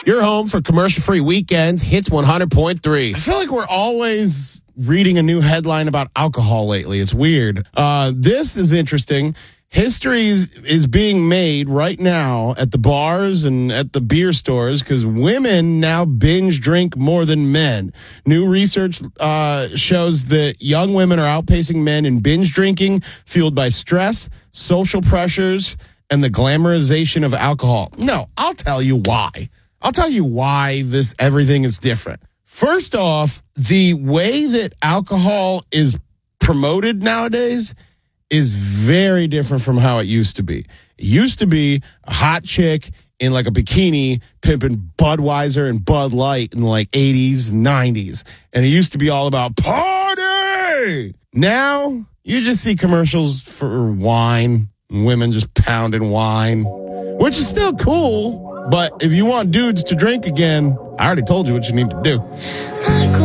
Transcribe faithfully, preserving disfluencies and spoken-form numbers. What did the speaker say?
You're home for commercial-free weekends, Hits one hundred point three. I feel like we're always reading a new headline about alcohol lately. It's weird. Uh, this is interesting. History is, is being made right now at the bars and at the beer stores because women now binge drink more than men. New research uh, shows that young women are outpacing men in binge drinking, fueled by stress, social pressures, and the glamorization of alcohol. No, I'll tell you why. I'll tell you why this everything is different. First off, the way that alcohol is promoted nowadays is very different from how it used to be. It used to be a hot chick in like a bikini pimping Budweiser and Bud Light in the like eighties and nineties. And it used to be all about party. Now, you just see commercials for wine, and women just pounding wine, which is still cool. But if you want dudes to drink again, I already told you what you need to do.